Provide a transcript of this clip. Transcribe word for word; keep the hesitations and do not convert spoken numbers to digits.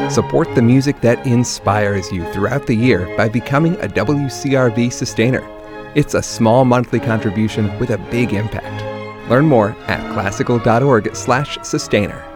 Support the music that inspires you throughout the year by becoming a W C R V sustainer. It's a small monthly contribution with a big impact. Learn more at classical dot org slash sustainer.